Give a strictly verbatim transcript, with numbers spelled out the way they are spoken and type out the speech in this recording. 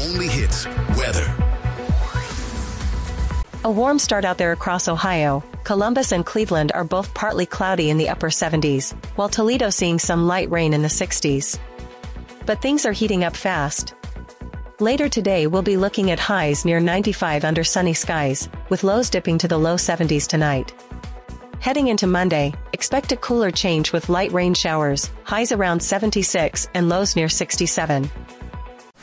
only hits, weather. A warm start out there across Ohio. Columbus and Cleveland are both partly cloudy in the upper seventies, while Toledo seeing some light rain in the sixties. But things are heating up fast. Later today we'll be looking at highs near ninety-five under sunny skies, with lows dipping to the low seventies tonight. Heading into Monday, expect a cooler change with light rain showers, highs around seventy-six and lows near sixty-seven.